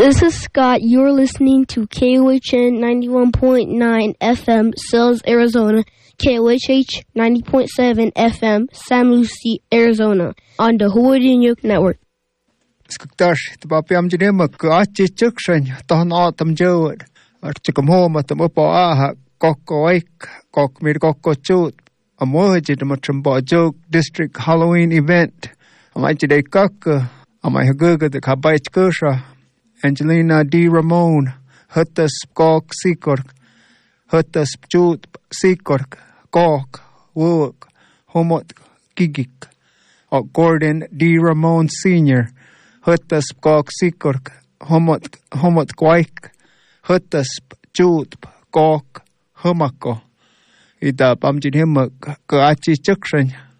This is Scott. You're listening to KOHN 91.9 FM, Sells, Arizona. KOHH 90.7 FM, San Lucie, Arizona. On the Hawaii Network. Skutash, the Bapiam Jinema, Gachi Chukshan, Ton Autumn Jowed, or Chikamhoma, the Mopoaha, Koko Ake, Kok Mirkoko Chut, a Mohajit Matrumba Joke District Halloween event. A mighty day Kaka, a my Haguga, the Kabait Kusha, Angelina D. Ramon, Huttas Kok Seakork, Huttas Chut Seakork, Kok, Wook, Homot Gigik, or Gordon D. Ramon Sr., Huttasp Kok Seakork, Homot Kwaik, Huttasp Chut Kok, Humako. Ida Bamjin Himuk, Gachi Chukshan.